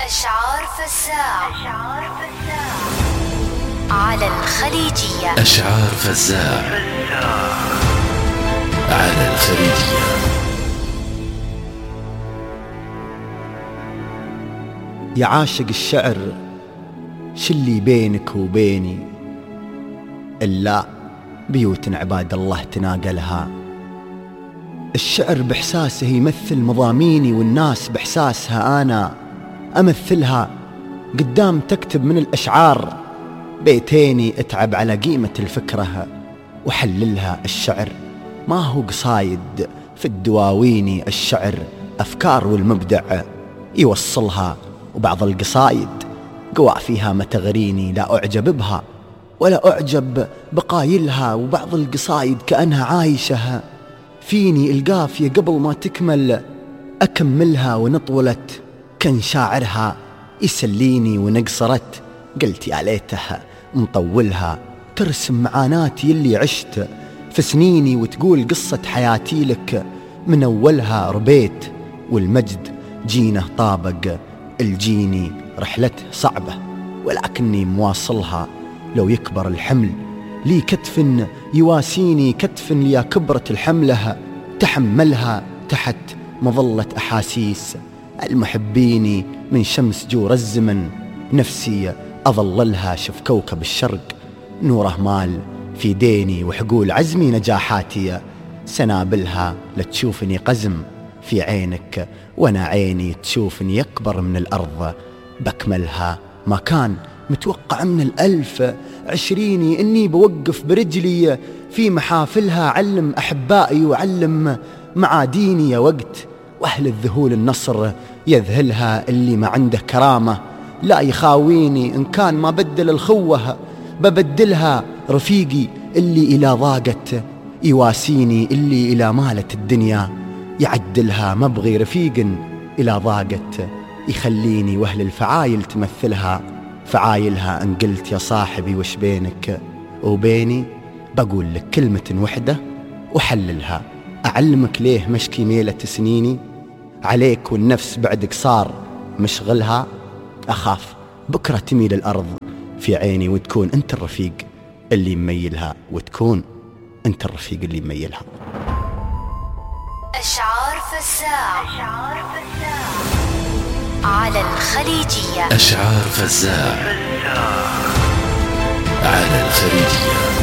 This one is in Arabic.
أشعار فزاع على الخليجية. أشعار فزاع على الخليجية. يا عاشق الشعر، شلي بينك وبيني إلا بيوت عباد الله تناقلها. الشعر بإحساسه يمثل مضاميني، والناس بإحساسها أنا أمثلها. قدام تكتب من الأشعار بيتيني اتعب على قيمة الفكرة وحللها. الشعر ما هو قصايد في الدواوين، الشعر أفكار والمبدع يوصلها. وبعض القصايد قوى فيها ما تغريني، لا أعجب بها ولا أعجب بقايلها. وبعض القصايد كأنها عايشة فيني، القافية قبل ما تكمل أكملها. ونطولت كان شاعرها يسليني، ونقصرت قلت يا ليتها مطولها. ترسم معاناتي اللي عشت في سنيني، وتقول قصة حياتي لك من أولها. ربيت والمجد جينه طابق الجيني، رحلته صعبة ولكني مواصلها. لو يكبر الحمل لي كتف يواسيني، كتف ليا كبرت الحملة تحملها. تحت مظلة أحاسيس المحبيني من شمس جور الزمن، نفسي أظللها. شف كوكب الشرق نوره مال في ديني، وحقول عزمي نجاحاتي سنابلها. لتشوفني قزم في عينك وانا عيني تشوفني أكبر من الأرض بكملها. ما كان متوقع من 1020 إني بوقف برجلي في محافلها، علم أحبائي وعلم معاديني. يا وقت وأهل الذهول النصر يذهلها، اللي ما عنده كرامة لا يخاويني. إن كان ما بدل الخوة ببدلها. رفيقي اللي إلى ضاقت يواسيني، اللي إلى مالت الدنيا يعدلها. ما بغي رفيق إلى ضاقت يخليني، وأهل الفعايل تمثلها فعايلها. إن قلت يا صاحبي وش بينك وبيني، بقول لك كلمة وحدة وحللها. أعلمك ليه مشكي ميلة سنيني عليك، والنفس بعدك صار مشغلها. أخاف بكرة تميل الأرض في عيني، وتكون أنت الرفيق اللي مميلها، وتكون أنت الرفيق اللي مميلها. أشعار فزاع على الخليجية. أشعار فزاع على الخليجية.